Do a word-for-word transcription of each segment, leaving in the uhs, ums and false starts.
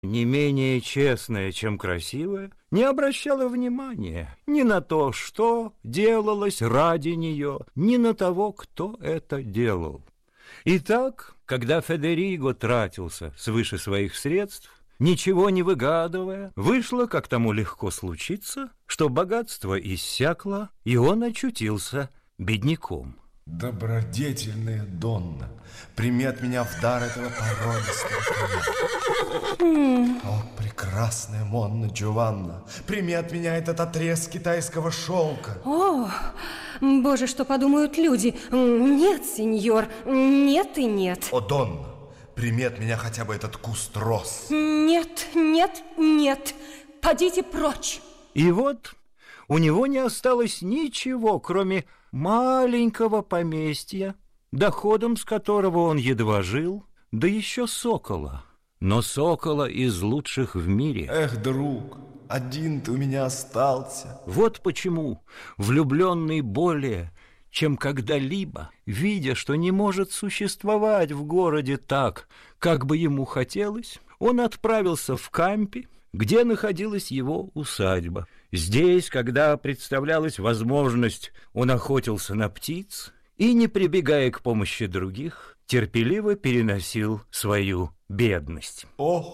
не менее честная, чем красивая, не обращала внимания ни на то, что делалось ради нее, ни на того, кто это делал. Итак, когда Федериго тратился свыше своих средств, ничего не выгадывая, вышло, как тому легко случиться, что богатство иссякло, и он очутился бедняком. Добродетельная Донна, прими от меня в дар этого породистого коня. О, прекрасная Монна Джованна, прими от меня этот отрез китайского шелка. О, боже, что подумают люди. Нет, сеньор, нет и нет. О, Донна, прими от меня хотя бы этот куст роз. Нет, нет, нет, подите прочь. И вот у него не осталось ничего, кроме маленького поместья, доходом с которого он едва жил, да еще сокола. Но сокола из лучших в мире. Эх, друг, один ты у меня остался. Вот почему влюбленный более, чем когда-либо, видя, что не может существовать в городе так, как бы ему хотелось, он отправился в Кампи, где находилась его усадьба. Здесь, когда представлялась возможность, он охотился на птиц и, не прибегая к помощи других, терпеливо переносил свою бедность.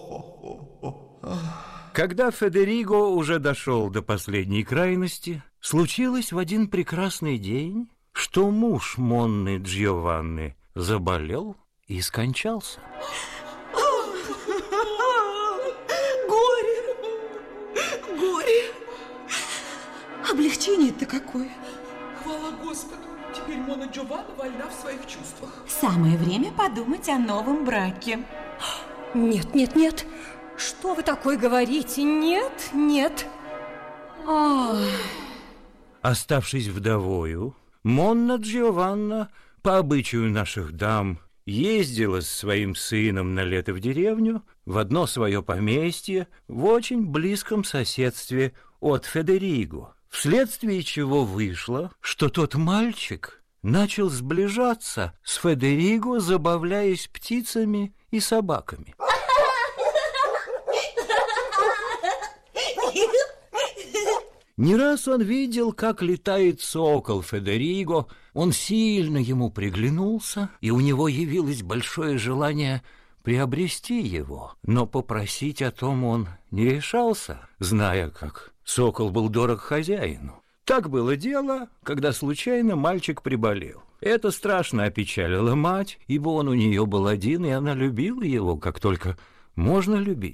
Когда Федериго уже дошел до последней крайности, случилось в один прекрасный день, что муж Монны Джованны заболел и скончался. Облегчение-то какое! Хвала Господу! Теперь Монна Джованна вольна в своих чувствах. Самое время подумать о новом браке. Нет, нет, нет. Что вы такое говорите? Нет, нет. Ой. Оставшись вдовою, Монна Джованна, по обычаю наших дам, ездила с своим сыном на лето в деревню, в одно свое поместье, в очень близком соседстве от Федериго, вследствие чего вышло, что тот мальчик начал сближаться с Федериго, забавляясь птицами и собаками. Не раз он видел, как летает сокол Федериго, он сильно ему приглянулся, и у него явилось большое желание приобрести его, но попросить о том он не решался, зная, как сокол был дорог хозяину. Так было дело, когда случайно мальчик приболел. Это страшно опечалило мать, ибо он у нее был один, и она любила его, как только можно любить.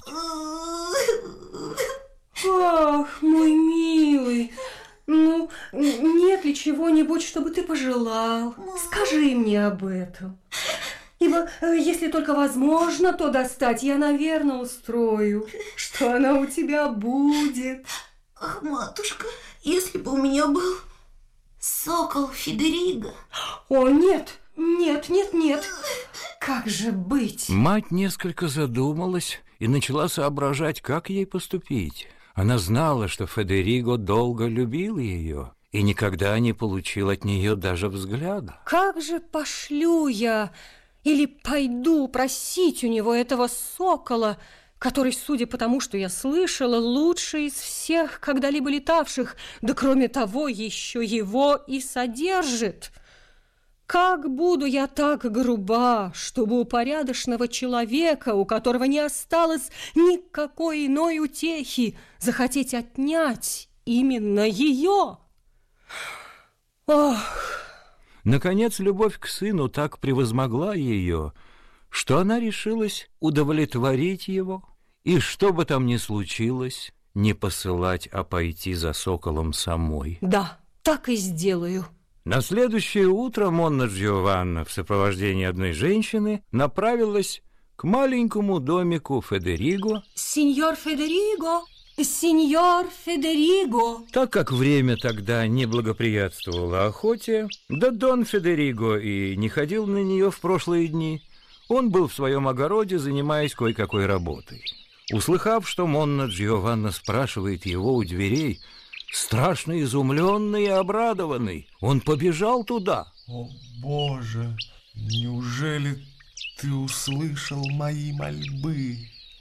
Ах, мой милый, ну, нет ли чего-нибудь, чтобы ты пожелал? Скажи мне об этом. Ибо, если только возможно, то достать я, наверное, устрою, что она у тебя будет. Ах, матушка, если бы у меня был сокол Федериго. О, нет, нет, нет, нет. Как же быть? Мать несколько задумалась и начала соображать, как ей поступить. Она знала, что Федериго долго любил ее и никогда не получил от нее даже взгляда. Как же пошлю я или пойду просить у него этого сокола, который, судя по тому, что я слышала, лучший из всех когда-либо летавших, да кроме того еще его и содержит? Как буду я так груба, чтобы у порядочного человека, у которого не осталось никакой иной утехи, захотеть отнять именно ее? Ох! Наконец, любовь к сыну так превозмогла ее, что она решилась удовлетворить его, и что бы там ни случилось, не посылать, а пойти за соколом самой. Да, так и сделаю. На следующее утро Монна Джованна в сопровождении одной женщины направилась к маленькому домику Федериго. Сеньор Федериго, сеньор Федериго. Так как время тогда не благоприятствовало охоте, да Дон Федериго и не ходил на нее в прошлые дни, он был в своем огороде, занимаясь кое-какой работой. Услыхав, что Монна Джованна спрашивает его у дверей, страшно изумленный и обрадованный, он побежал туда. О, Боже, неужели ты услышал мои мольбы?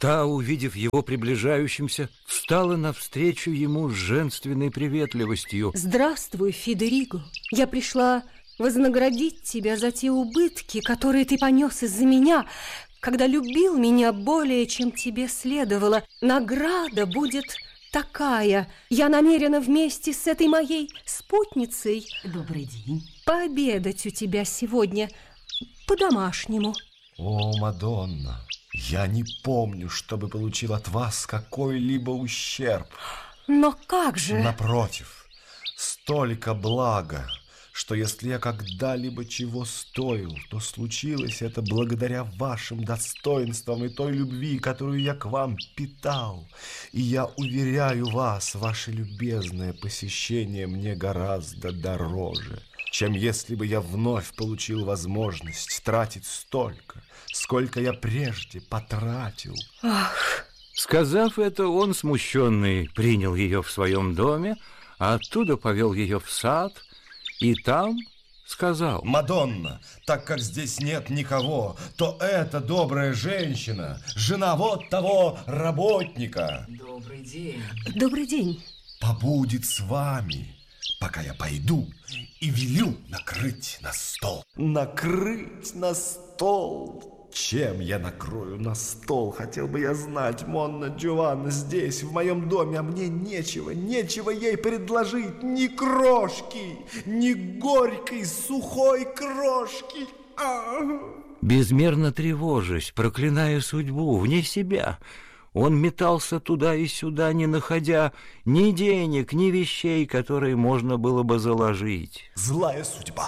Та, увидев его приближающимся, встала навстречу ему с женственной приветливостью. Здравствуй, Федериго. Я пришла вознаградить тебя за те убытки, которые ты понес из-за меня, когда любил меня более, чем тебе следовало. Награда будет такая. Я намерена вместе с этой моей спутницей Добрый день. пообедать у тебя сегодня по-домашнему. О, Мадонна, я не помню, чтобы получил от вас какой-либо ущерб. Но как же? Напротив, столько блага, что если я когда-либо чего стоил, то случилось это благодаря вашим достоинствам и той любви, которую я к вам питал. И я уверяю вас, ваше любезное посещение мне гораздо дороже, чем если бы я вновь получил возможность тратить столько, сколько я прежде потратил. Ах! Сказав это, он, смущенный, принял ее в своем доме, а оттуда повел ее в сад, и там сказал: Мадонна, так как здесь нет никого, то эта добрая женщина, жена вот того работника, Добрый день. Добрый день. побудет с вами, пока я пойду и велю накрыть на стол. Накрыть на стол? Чем я накрою на стол, хотел бы я знать, Монна Джованна здесь, в моем доме, а мне нечего, нечего ей предложить, ни крошки, ни горькой, сухой крошки. А-а-а. Безмерно тревожась, проклиная судьбу, вне себя, он метался туда и сюда, не находя ни денег, ни вещей, которые можно было бы заложить. Злая судьба,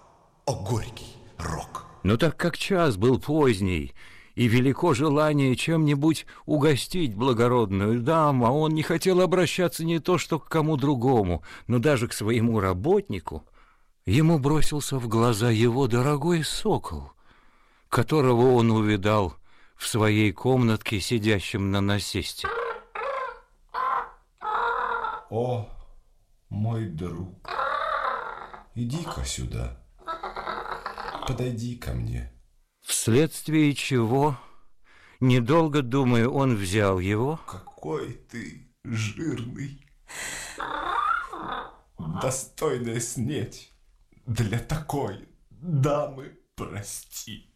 о горький рок. Но так как час был поздний, и велико желание чем-нибудь угостить благородную даму, а он не хотел обращаться не то что к кому другому, но даже к своему работнику, ему бросился в глаза его дорогой сокол, которого он увидал в своей комнатке, сидящем на насесте. О, мой друг, иди-ка сюда. Подойди ко мне. Вследствие чего, недолго думая, он взял его. Какой ты жирный. Достойная снеть для такой дамы, прости.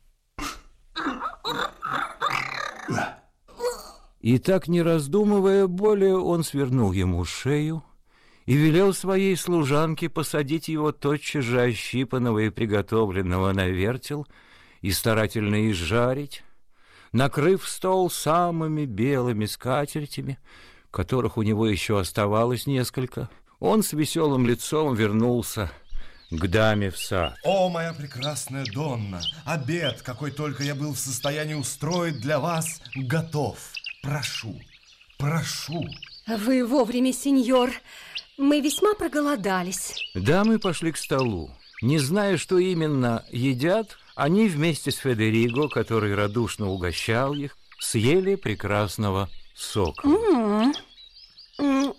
И так, не раздумывая более, он свернул ему шею и велел своей служанке посадить его тотчас же ощипанного и приготовленного на вертел и старательно изжарить, накрыв стол самыми белыми скатертями, которых у него еще оставалось несколько. Он с веселым лицом вернулся к даме в сад. О, моя прекрасная Донна, обед, какой только я был в состоянии устроить для вас, готов. Прошу, прошу. Вы вовремя, сеньор. Мы весьма проголодались. Дамы пошли к столу. Не зная, что именно едят, они вместе с Федериго, который радушно угощал их, съели прекрасного сока. М-м-м. М-м.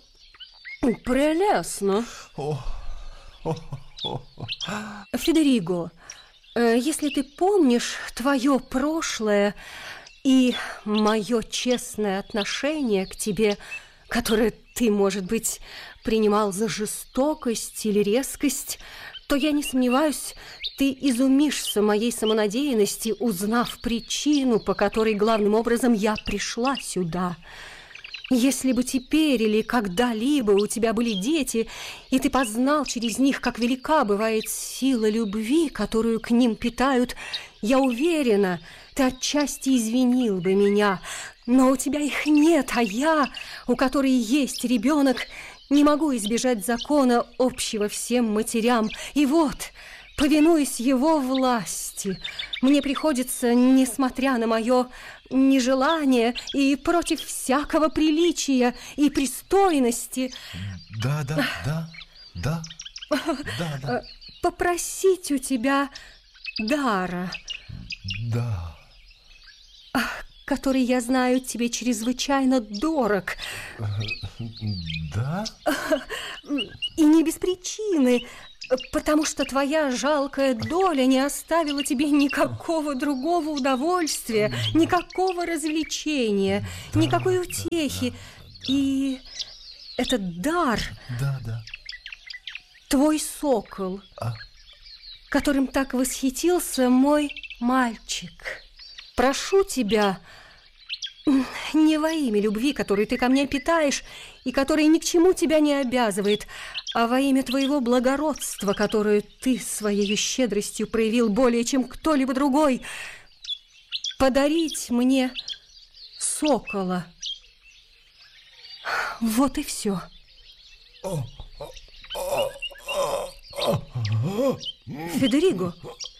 Прелестно. О, о, о, о. Федериго, э, если ты помнишь твое прошлое и мое честное отношение к тебе, которое ты, может быть, принимал за жестокость или резкость, то я не сомневаюсь, ты изумишься моей самонадеянности, узнав причину, по которой главным образом я пришла сюда. Если бы теперь или когда-либо у тебя были дети, и ты познал через них, как велика бывает сила любви, которую к ним питают, я уверена, ты отчасти извинил бы меня, но у тебя их нет, а я, у которой есть ребенок, не могу избежать закона общего всем матерям. И вот, повинуясь его власти, мне приходится, несмотря на мое нежелание и против всякого приличия и пристойности, Да, да, да, да, да, да, попросить у тебя дара, да. который, я знаю, тебе чрезвычайно дорог. Да? И не без причины. Потому что твоя жалкая доля не оставила тебе никакого другого удовольствия, никакого развлечения, да, никакой утехи. Да. И этот дар... Да, да. Твой сокол, а? которым так восхитился мой мальчик. Прошу тебя, не во имя любви, которую ты ко мне питаешь и которая ни к чему тебя не обязывает, а во имя твоего благородства, которое ты своей щедростью проявил более, чем кто-либо другой, подарить мне сокола. Вот и все. Федериго!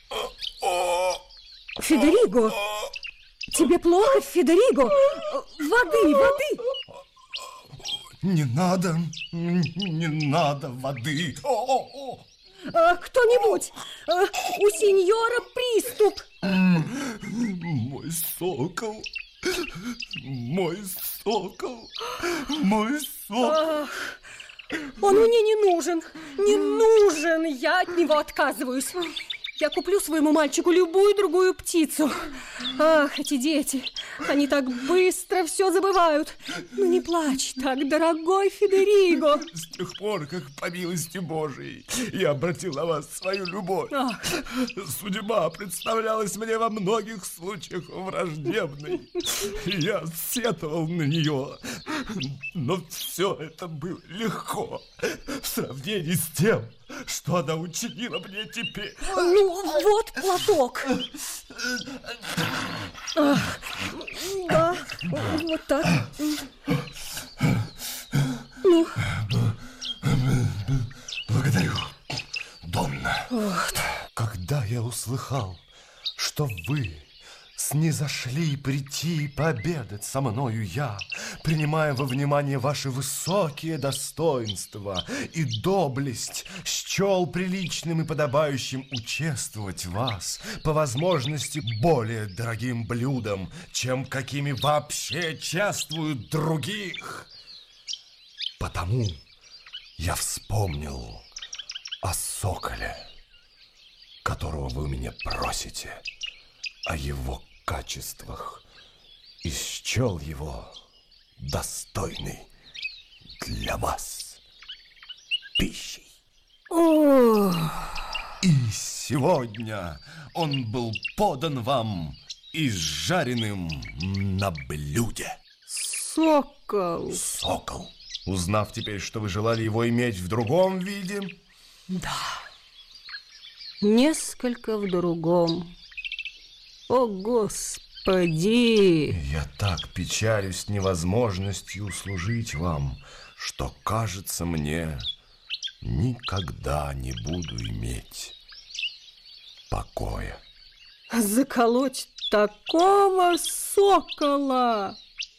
Федериго! Тебе плохо, Федериго? Воды, воды! Не надо, не надо воды. А, кто-нибудь, а, у сеньора приступ. Мой сокол, мой сокол, мой сокол. Ах, он мне не нужен, не нужен, я от него отказываюсь. Я куплю своему мальчику любую другую птицу. Ах, эти дети, они так быстро все забывают. Ну не плачь так, дорогой Федериго. С тех пор, как по милости Божией я обратил на вас свою любовь, Ах. судьба представлялась мне во многих случаях враждебной. Я сетовал на нее, но все это было легко в сравнении с тем, что она учинила мне теперь. Ну, вот платок. Ах, да, вот так. Ну. Благодарю, Донна. Вот. Когда я услыхал, что вы снизошли прийти и пообедать со мною, я, принимая во внимание ваши высокие достоинства и доблесть, счел приличным и подобающим участвовать вас по возможности более дорогим блюдом, чем какими вообще чествуют других. Потому я вспомнил о соколе, которого вы меня просите, о его качествах, и счел его достойной для вас пищей. О! И сегодня он был подан вам изжаренным на блюде. Сокол. Сокол. Узнав теперь, что вы желали его иметь в другом виде? Да, несколько в другом. О, Господи! Я так печалюсь невозможностью услужить вам, что, кажется мне, никогда не буду иметь покоя. Заколоть такого сокола,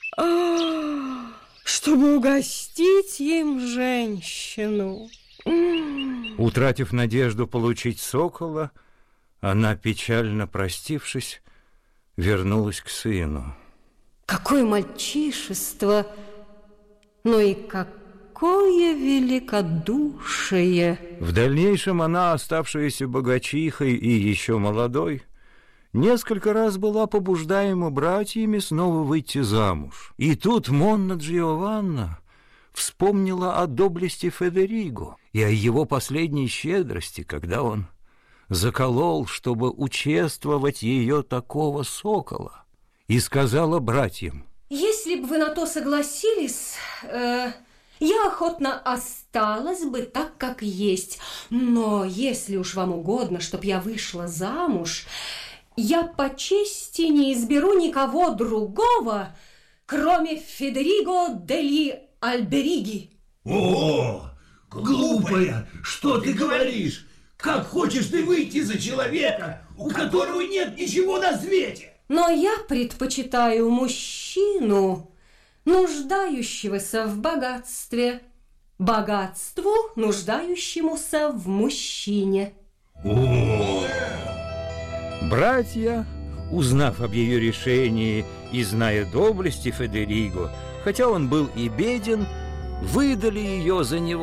чтобы угостить им женщину. Утратив надежду получить сокола, она, печально простившись, вернулась к сыну. Какое мальчишество, но и какое великодушие! В дальнейшем она, оставшаяся богачихой и еще молодой, несколько раз была побуждаема братьями снова выйти замуж. И тут Монна Джиованна вспомнила о доблести Федериго и о его последней щедрости, когда он заколол, чтобы участвовать ее такого сокола, и сказала братьям: если бы вы на то согласились, э, я охотно осталась бы так, как есть, но если уж вам угодно, чтоб я вышла замуж, я по чести не изберу никого другого, кроме Федериго дель Альбериги. О, глупая, что ты говоришь? Как хочешь ты выйти за человека, у которого нет ничего на свете? Но я предпочитаю мужчину, нуждающегося в богатстве, богатству, нуждающемуся в мужчине. О! Братья, узнав об ее решении и зная доблести Федериго, хотя он был и беден, выдали ее за него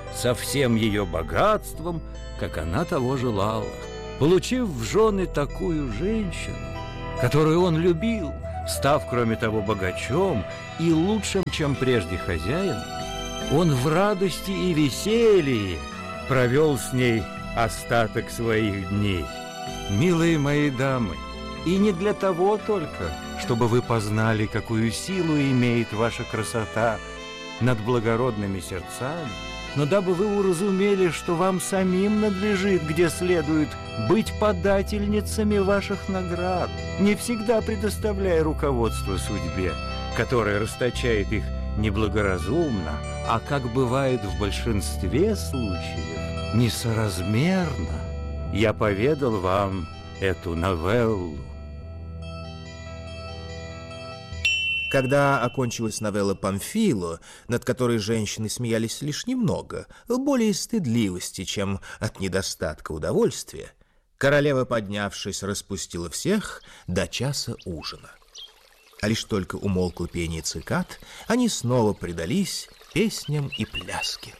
со всем ее богатством, как она того желала. Получив в жены такую женщину, которую он любил, став, кроме того, богачом и лучшим, чем прежде, хозяином, он в радости и веселье провел с ней остаток своих дней. Милые мои дамы, и не для того только, чтобы вы познали, какую силу имеет ваша красота над благородными сердцами, но дабы вы уразумели, что вам самим надлежит, где следует, быть подательницами ваших наград, не всегда предоставляя руководство судьбе, которая расточает их неблагоразумно, а, как бывает в большинстве случаев, несоразмерно. Я поведал вам эту новеллу. Когда окончилась новелла «Памфило», над которой женщины смеялись лишь немного, более из стыдливости, чем от недостатка удовольствия, королева, поднявшись, распустила всех до часа ужина. А лишь только умолкло пение цикад, они снова предались песням и пляске.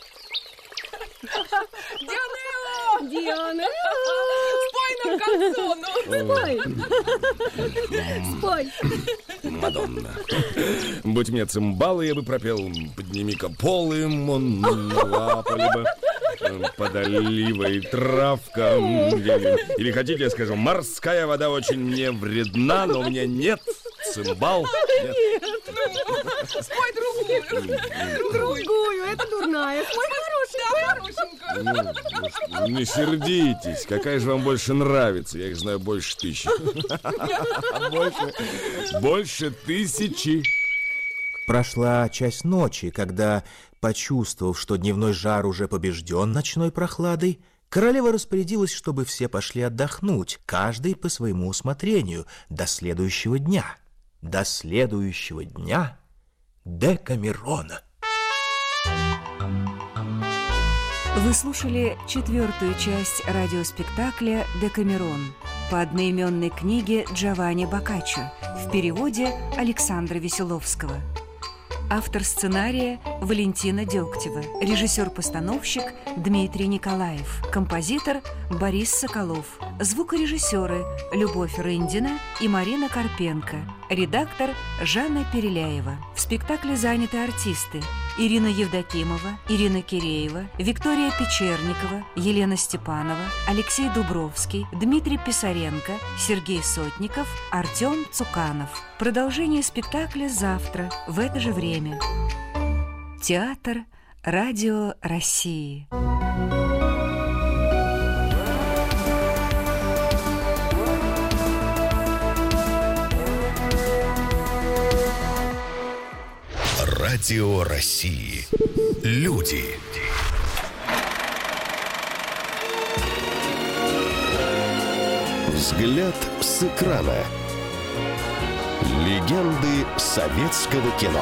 Диана! Спой нам канцону! Спой! Спой! Мадонна. Будь мне цимбалы, я бы пропел «Подними-ка полы, Монна, лапали бы под оливой травка». Или, или хотите, я скажу, «Морская вода очень мне вредна, но у меня нет цимбал». Нет. Нет. Спой другую. Другую, это дурная. Спой хорошенькую. Да, Ну, ну, не сердитесь, какая же вам больше нравится? Я их знаю больше тысячи. Больше, больше тысячи. Прошла часть ночи, когда, почувствовав, что дневной жар уже побежден ночной прохладой, королева распорядилась, чтобы все пошли отдохнуть, каждый по своему усмотрению, до следующего дня. До следующего дня Декамерона. Вы слушали четвертую часть радиоспектакля «Декамерон» по одноименной книге Джованни Боккаччо в переводе Александра Веселовского. Автор сценария Валентина Дегтева, режиссер-постановщик Дмитрий Николаев, композитор Борис Соколов, звукорежиссеры Любовь Рындина и Марина Карпенко, редактор Жанна Переляева. В спектакле заняты артисты: Ирина Евдокимова, Ирина Киреева, Виктория Печерникова, Елена Степанова, Алексей Дубровский, Дмитрий Писаренко, Сергей Сотников, Артем Цуканов. Продолжение спектакля завтра в это же время. Театр Радио России. Радио России. Люди. Взгляд с экрана. Легенды советского кино.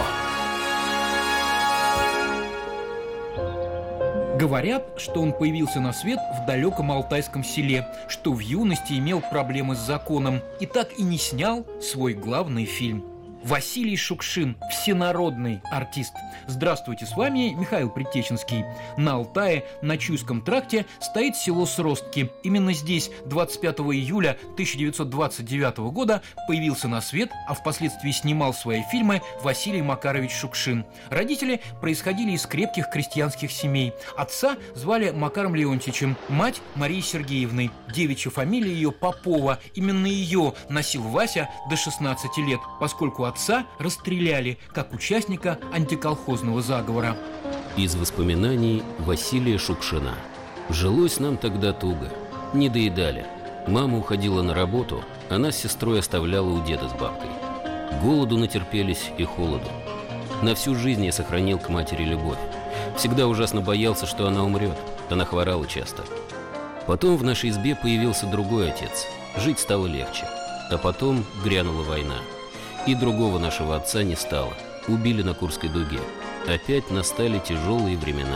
Говорят, что он появился на свет в далеком алтайском селе, что в юности имел проблемы с законом и так и не снял свой главный фильм. Василий Шукшин, всенародный артист. Здравствуйте, с вами Михаил Предтеченский. На Алтае, на Чуйском тракте, стоит село Сростки. Именно здесь двадцать пятого июля тысяча девятьсот двадцать девятого года появился на свет, а впоследствии снимал свои фильмы Василий Макарович Шукшин. Родители происходили из крепких крестьянских семей. Отца звали Макаром Леонтьевичем, мать Марией Сергеевной. Девичья фамилия ее Попова. Именно ее носил Вася до шестнадцати лет, поскольку отца расстреляли как участника антиколхозного заговора. Из воспоминаний Василия Шукшина. Жилось нам тогда туго. Не доедали. Мама уходила на работу, она с сестрой оставляла у деда с бабкой. Голоду натерпелись и холоду. На всю жизнь я сохранил к матери любовь. Всегда ужасно боялся, что она умрет. Она хворала часто. Потом в нашей избе появился другой отец. Жить стало легче. А потом грянула война. И другого нашего отца не стало. Убили на Курской дуге. Опять настали тяжелые времена.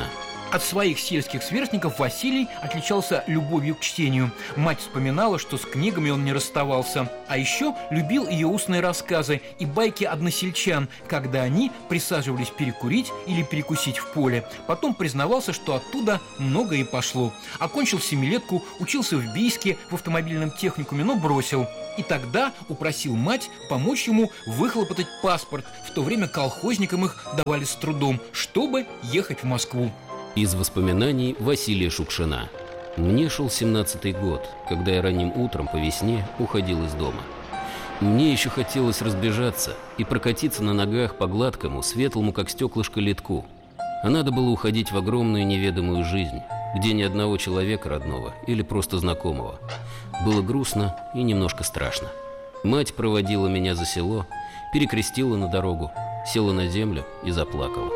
От своих сельских сверстников Василий отличался любовью к чтению. Мать вспоминала, что с книгами он не расставался. А еще любил ее устные рассказы и байки односельчан, когда они присаживались перекурить или перекусить в поле. Потом признавался, что оттуда многое и пошло. Окончил семилетку, учился в Бийске в автомобильном техникуме, но бросил. И тогда упросил мать помочь ему выхлопотать паспорт. В то время колхозникам их давали с трудом, чтобы ехать в Москву. Из воспоминаний Василия Шукшина. Мне шел семнадцатый год, когда я ранним утром по весне уходил из дома. Мне еще хотелось разбежаться и прокатиться на ногах по гладкому, светлому, как стеклышко, ледку. А надо было уходить в огромную неведомую жизнь, где ни одного человека родного или просто знакомого. Было грустно и немножко страшно. Мать проводила меня за село, перекрестила на дорогу, села на землю и заплакала.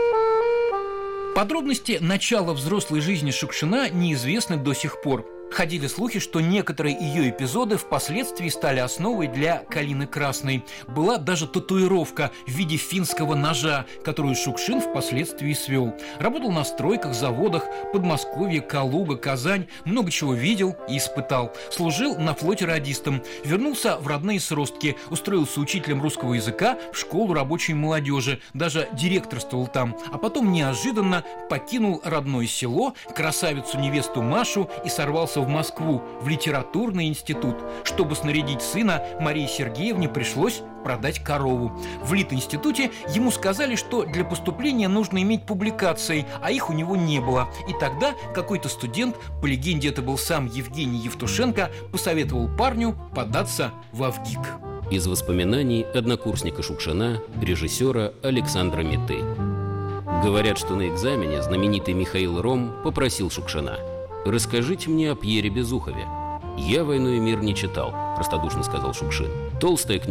Подробности начала взрослой жизни Шукшина неизвестны до сих пор. Ходили слухи, что некоторые ее эпизоды впоследствии стали основой для «Калины Красной». Была даже татуировка в виде финского ножа, которую Шукшин впоследствии свел. Работал на стройках, заводах, Подмосковье, Калуга, Казань. Много чего видел и испытал. Служил на флоте радистом. Вернулся в родные сростки. Устроился учителем русского языка в школу рабочей молодежи. Даже директорствовал там. А потом неожиданно покинул родное село, красавицу-невесту Машу и сорвался в Москву, в литературный институт. Чтобы снарядить сына, Марии Сергеевне пришлось продать корову. В Литинституте ему сказали, что для поступления нужно иметь публикации, а их у него не было. И тогда какой-то студент, по легенде это был сам Евгений Евтушенко, посоветовал парню податься в Авгик. Из воспоминаний однокурсника Шукшина, режиссера Александра Митты. Говорят, что на экзамене знаменитый Михаил Ром попросил Шукшина: «Расскажите мне о Пьере Безухове». «Я «Войну и мир» не читал», – простодушно сказал Шукшин. «Толстая книга.